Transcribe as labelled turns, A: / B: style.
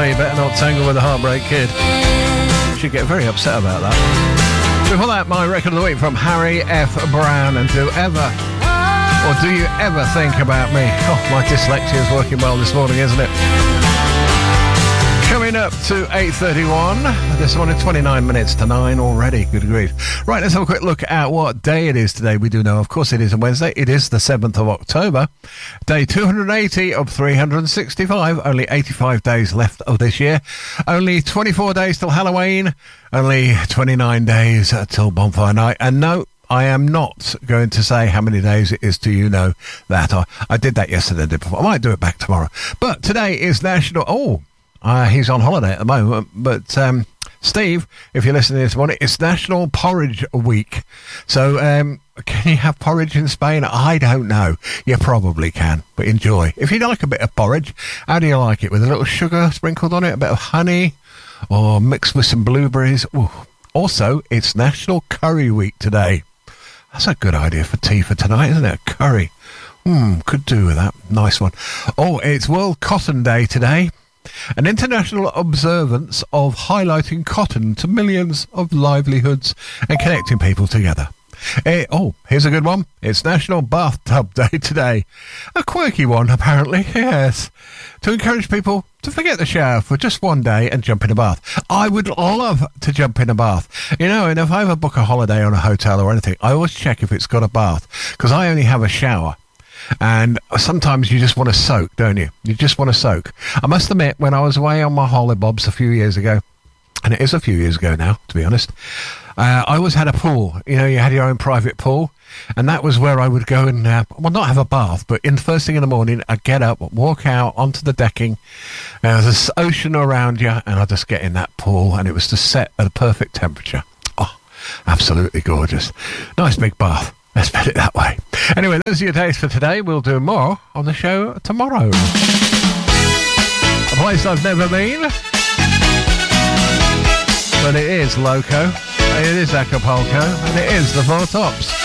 A: you better not tangle with the Heartbreak Kid. She'd get very upset about that. Before that, my record of the week from Harry F. Brown and Do You Ever Think About Me? Oh, my dyslexia is working well this morning, isn't it? Coming up to 8:31. This morning, 29 minutes to 9 already. Good grief. Right, let's have a quick look at what day it is today. We do know, of course, it is a Wednesday. It is the 7th of October. Day 280 of 365. Only 85 days left of this year. Only 24 days till Halloween. Only 29 days till Bonfire Night. And no, I am not going to say how many days it is till you know that. I did that yesterday, before. I might do it back tomorrow. But today is National... he's on holiday at the moment, but Steve, if you're listening this morning, it's National Porridge Week. So can you have porridge in Spain? I don't know. You probably can, but enjoy. If you like a bit of porridge, how do you like it? With a little sugar sprinkled on it, a bit of honey, or mixed with some blueberries? Ooh. Also, it's National Curry Week today. That's a good idea for tea for tonight, isn't it? Curry. Could do with that. Nice one. Oh, it's World Cotton Day today. An international observance of highlighting cotton to millions of livelihoods and connecting people together. Here's a good one. It's National Bathtub Day today. A quirky one, apparently, yes. To encourage people to forget the shower for just one day and jump in a bath. I would love to jump in a bath. You know, and if I ever book a holiday on a hotel or anything, I always check if it's got a bath, because I only have a shower. And sometimes you just want to soak, don't you? You just want to soak. I must admit, when I was away on my hollybobs a few years ago, and it is a few years ago now, to be honest, I always had a pool. You know, you had your own private pool, and that was where I would go and, not have a bath, but first thing in the morning, I'd get up, walk out onto the decking, there's this ocean around you, and I'd just get in that pool, and it was just set at a perfect temperature. Oh, absolutely gorgeous. Nice big bath. Let's put it that way. Anyway, those are your days for today. We'll do more on the show tomorrow. A place I've never been. But it is Loco. It is Acapulco. And it is the Four Tops.